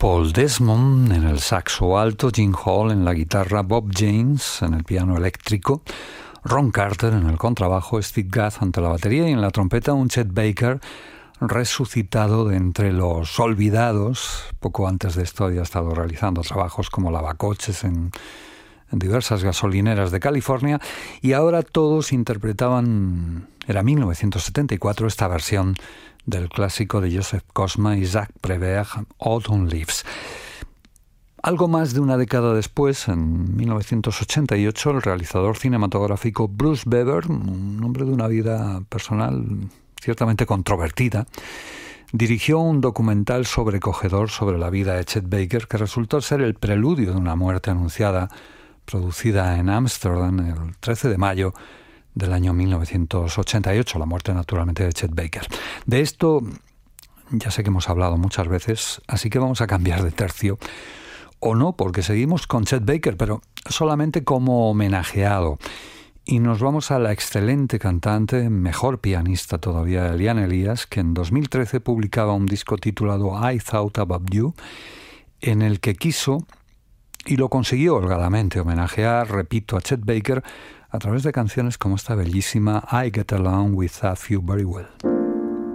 Paul Desmond en el saxo alto, Gene Hall en la guitarra, Bob James en el piano eléctrico, Ron Carter en el contrabajo, Steve Gadd ante la batería y en la trompeta un Chet Baker resucitado de entre los olvidados. Poco antes de esto había estado realizando trabajos como lavacoches en diversas gasolineras de California y ahora todos interpretaban, era 1974, esta versión del clásico de Joseph Cosma y Jacques Prévert, Autumn Leaves. Algo más de una década después, en 1988, el realizador cinematográfico Bruce Beber, un hombre de una vida personal ciertamente controvertida, dirigió un documental sobrecogedor sobre la vida de Chet Baker que resultó ser el preludio de una muerte anunciada, producida en Ámsterdam el 13 de mayo del año 1988, la muerte naturalmente de Chet Baker. De esto ya sé que hemos hablado muchas veces, así que vamos a cambiar de tercio. O no, porque seguimos con Chet Baker, pero solamente como homenajeado. Y nos vamos a la excelente cantante, mejor pianista todavía, Eliane Elias, que en 2013 publicaba un disco titulado I Thought About You, en el que quiso, y lo consiguió holgadamente, homenajear, repito, a Chet Baker a través de canciones como esta bellísima I Get Along With A Few Very Well.